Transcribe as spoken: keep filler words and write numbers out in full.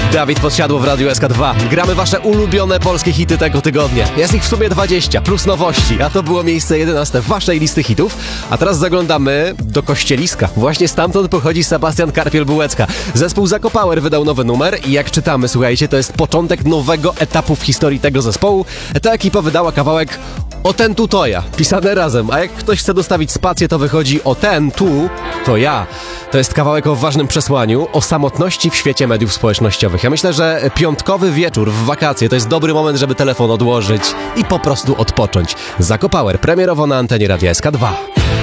Dawid Podsiadło w Radiu S K dwa. Gramy wasze ulubione polskie hity tego tygodnia. Jest ich w sumie dwadzieścia, plus nowości, a to było miejsce jedenaste waszej listy hitów. A teraz zaglądamy do Kościeliska. Właśnie stamtąd pochodzi Sebastian Karpiel-Bułecka. Zespół Zakopower wydał nowy numer i jak czytamy, słuchajcie, to jest początek nowego etapu w historii tego zespołu. Ta ekipa wydała kawałek O ten tu to ja, pisane razem, a jak ktoś chce dostawić spację, to wychodzi O ten tu to ja. To jest kawałek o ważnym przesłaniu, o samotności w świecie mediów społecznościowych. Ja myślę, że piątkowy wieczór w wakacje to jest dobry moment, żeby telefon odłożyć i po prostu odpocząć. Zakopower premierowo na antenie Radia S K dwa.